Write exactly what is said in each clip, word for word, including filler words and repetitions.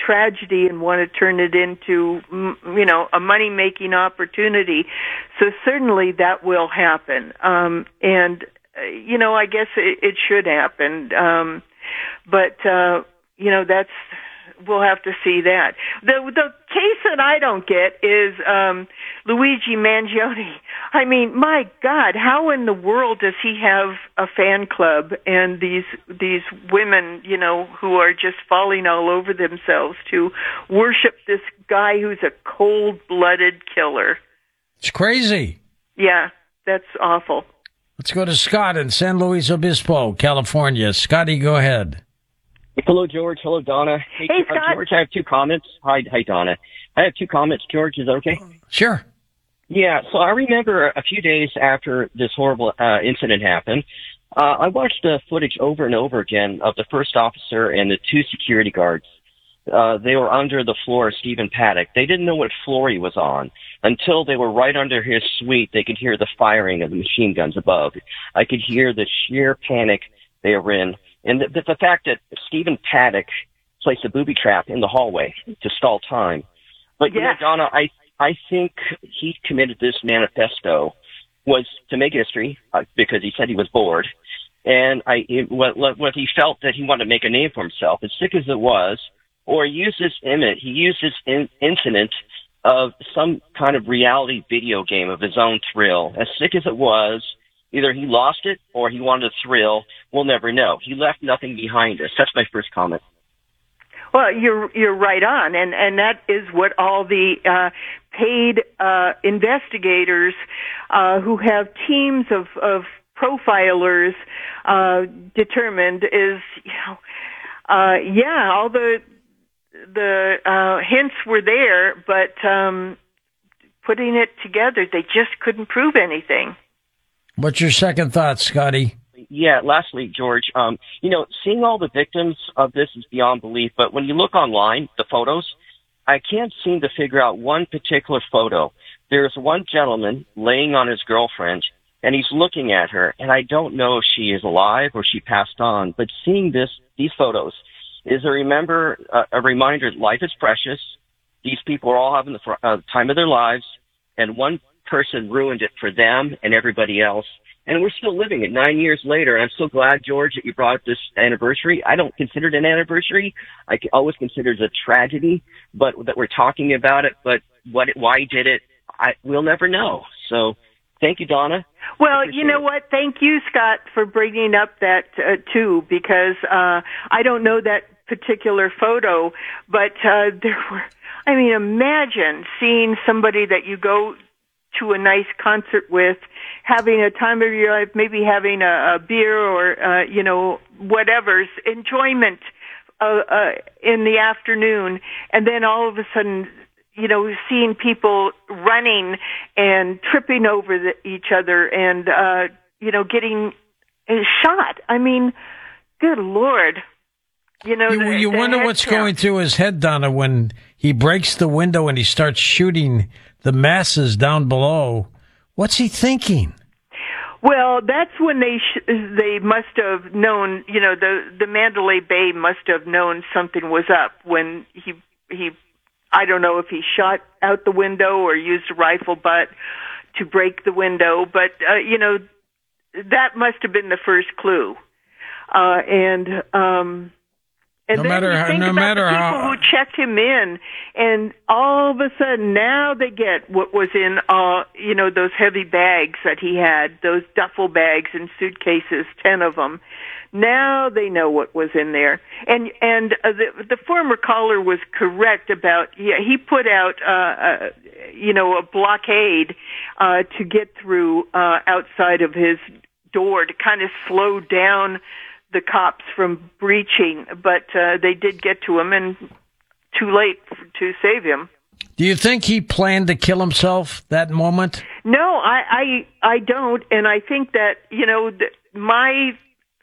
tragedy and want to turn it into, you know, a money-making opportunity. So certainly that will happen. Um, and, you know, I guess it, it should happen. Um, but, uh, you know, that's, we'll have to see that. The the case that I don't get is um, Luigi Mangione. I mean, my God, how in the world does he have a fan club and these these women, you know, who are just falling all over themselves to worship this guy who's a cold-blooded killer? It's crazy. Yeah, that's awful. Let's go to Scott in San Luis Obispo, California. Scotty, go ahead. Hello, George. Hello, Donna. Hey, hey uh, Scott. George, I have two comments. Hi, hi, Donna. I have two comments. George, is that okay? Sure. Yeah, so I remember a few days after this horrible uh, incident happened, uh, I watched the footage over and over again of the first officer and the two security guards. Uh, they were under the floor of Stephen Paddock. They didn't know what floor he was on until they were right under his suite. They could hear the firing of the machine guns above. I could hear the sheer panic they were in. And the, the, the fact that Stephen Paddock placed a booby trap in the hallway to stall time. But, yes. you know, Donna, I, I think he committed this manifesto was to make history uh, because he said he was bored. And I, it, what, what he felt that he wanted to make a name for himself, as sick as it was, or he used this image, he used this in, incident of some kind of reality video game of his own thrill. As sick as it was, either he lost it or he wanted a thrill. We'll never know. He left nothing behind us. That's my first comment. Well, you're you're right on, and and that is what all the uh, paid uh, investigators uh, who have teams of of profilers uh, determined is, you know, uh, yeah, all the the uh, hints were there, but um, putting it together, they just couldn't prove anything. What's your second thought, Scotty? Yeah, lastly, George, um, you know, seeing all the victims of this is beyond belief, but when you look online, the photos, I can't seem to figure out one particular photo. There's one gentleman laying on his girlfriend, and he's looking at her, and I don't know if she is alive or she passed on, but seeing this, these photos is a remember, uh, a reminder that life is precious. These people are all having the fr- uh, time of their lives, and one person ruined it for them and everybody else. And we're still living it nine years later. And I'm so glad, George, that you brought up this anniversary. I don't consider it an anniversary. I always consider it a tragedy, but that we're talking about it. But what, why he did it, I, we'll never know. So thank you, Donna. Well, you know what? Thank you, Scott, for bringing up that, uh, too, because uh, I don't know that particular photo, but uh, there were, I mean, imagine seeing somebody that you go to a nice concert with, having a time of your life, maybe having a, a beer or, uh, you know, whatever's enjoyment uh, uh, in the afternoon, and then all of a sudden, you know, seeing people running and tripping over the, each other and, uh, you know, getting shot. I mean, good Lord. You know, you, the, you the wonder what's count. going through his head, Donna, when he breaks the window and he starts shooting the masses down below. What's he thinking? Well, that's when they sh- they must have known. You know, the the Mandalay Bay must have known something was up when he he. I don't know if he shot out the window or used a rifle butt to break the window, but uh, you know, that must have been the first clue. Uh, and um, and no then matter you how, think no about matter the people how, who checked him in, and all of a sudden now they get what was in, uh, you know, those heavy bags that he had, those duffel bags and suitcases, ten of them. Now they know what was in there, and and uh, the the former caller was correct about, yeah, he put out uh, uh you know, a blockade uh, to get through uh, outside of his door to kind of slow down the cops from breaching, but uh, they did get to him, and too late to save him. Do you think he planned to kill himself that moment? No, I I, I don't, and I think that, you know, th- my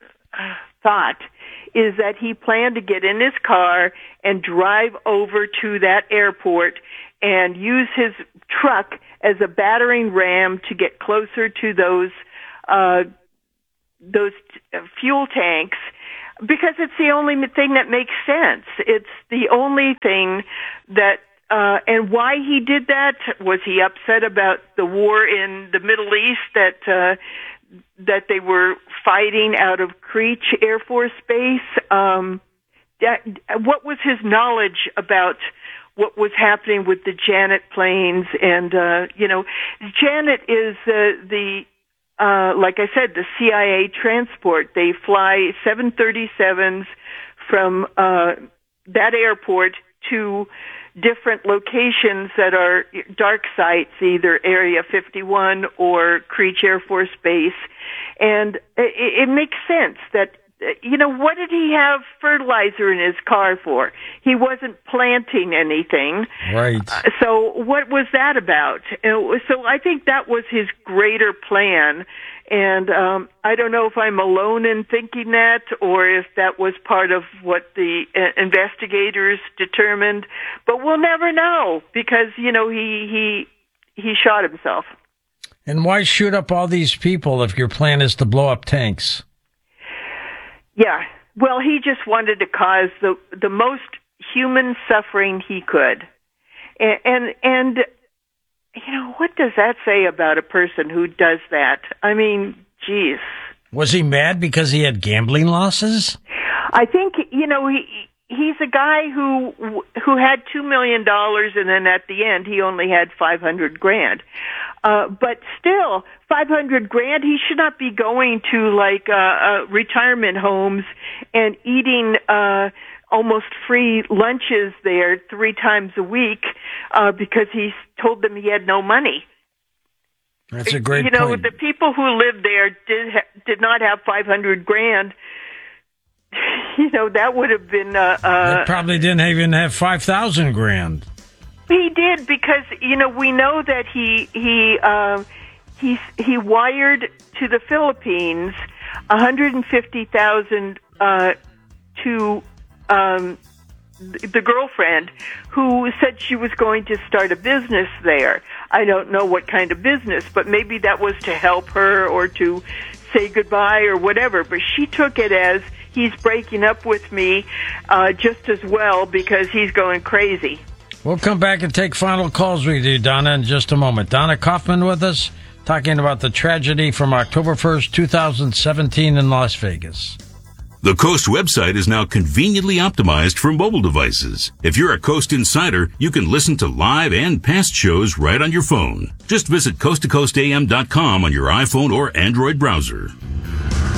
thought is that he planned to get in his car and drive over to that airport and use his truck as a battering ram to get closer to those uh, those t- fuel tanks because it's the only thing that makes sense. It's the only thing that, uh, and why he did that, was he upset about the war in the Middle East that, uh, that they were fighting out of Creech Air Force Base? Um, that, what was his knowledge about what was happening with the Janet planes? And, uh, you know, Janet is uh, the, uh, like I said, the C I A transport. They fly seven thirty-sevens from uh, that airport to different locations that are dark sites, either Area fifty-one or Creech Air Force Base. And it, it makes sense that, you know, what did he have fertilizer in his car for? He wasn't planting anything. Right. Uh, so what was that about? Uh, so I think that was his greater plan. And um, I don't know if I'm alone in thinking that, or if that was part of what the uh, investigators determined. But we'll never know, because, you know, he he he shot himself. And why shoot up all these people if your plan is to blow up tanks? Yeah. Well, he just wanted to cause the the most human suffering he could. And, and, and you know, what does that say about a person who does that? I mean, geez. Was he mad because he had gambling losses? I think, you know, he he's a guy who who had two million dollars, and then at the end he only had five hundred grand. Uh, but still, five hundred grand, he should not be going to, like, uh, uh, retirement homes and eating uh, almost free lunches there three times a week uh, because he told them he had no money. That's a great You know, point. the people who lived there did ha- did not have five hundred grand. You know, that would have been... Uh, uh, they probably didn't even have five thousand grand. He did, because, you know, we know that he he uh, he he wired to the Philippines one hundred fifty thousand uh, to um, the girlfriend, who said she was going to start a business there. I don't know what kind of business, but maybe that was to help her or to say goodbye or whatever. But she took it as, he's breaking up with me uh, just as well because he's going crazy. We'll come back and take final calls with you, Donna, in just a moment. Donna Kaufman with us, talking about the tragedy from October first, twenty seventeen in Las Vegas. The Coast website is now conveniently optimized for mobile devices. If you're a Coast insider, you can listen to live and past shows right on your phone. Just visit coast to coast a m dot com on your iPhone or Android browser.